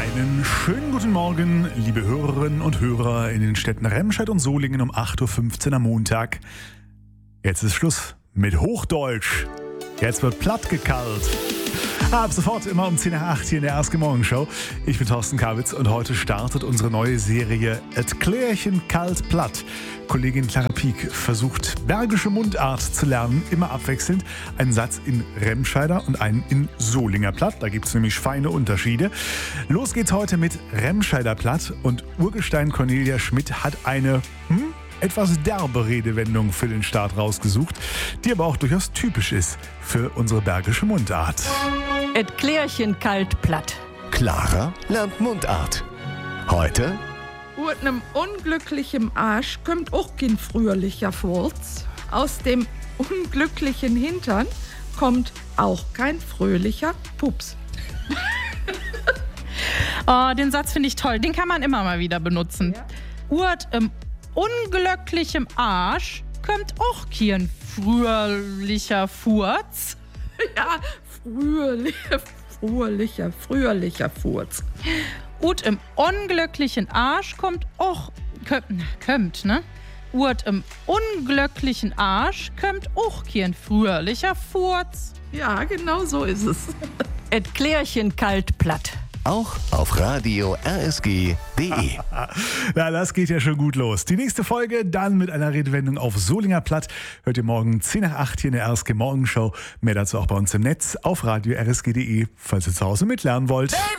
Einen schönen guten Morgen, liebe Hörerinnen und Hörer in den Städten Remscheid und Solingen um 8.15 Uhr am Montag. Jetzt ist Schluss mit Hochdeutsch. Jetzt wird platt gekallt. Ab sofort immer um 10 nach 8 hier in der RSG Morgenshow. Ich bin Thorsten Kawitz und heute startet unsere neue Serie Et Klärchen kalt platt. Kollegin Clara Pieck versucht bergische Mundart zu lernen, immer abwechselnd. Einen Satz in Remscheider und einen in Solinger Platt. Da gibt es nämlich feine Unterschiede. Los geht's heute mit Remscheider Platt und Urgestein Cornelia Schmidt hat eine etwas derbe Redewendung für den Start rausgesucht, die aber auch durchaus typisch ist für unsere bergische Mundart. Et Klärchen kalt platt. Clara lernt Mundart. Heute Ur nem unglücklichen Arsch kommt auch kein fröhlicher Furz. Aus dem unglücklichen Hintern kommt auch kein fröhlicher Pups. Oh, den Satz finde ich toll. Den kann man immer mal wieder benutzen. Ja. Urt im unglücklichen Arsch kommt auch kein fröhlicher Furz. Ja, fröhlicher Furz. Ut im unglücklichen Arsch kommt auch... Kömmt, ne? Urt im unglücklichen Arsch kommt auch kein fröhlicher Furz. Ja, genau so ist es. Et Klärchen kalt platt. auch auf Radio RSG.de. Na, das geht ja schon gut los. Die nächste Folge dann mit einer Redewendung auf Solinger Platt hört ihr morgen 10 nach 8 hier in der RSG Morgenshow. Mehr dazu auch bei uns im Netz auf radio rsg.de, falls ihr zu Hause mitlernen wollt.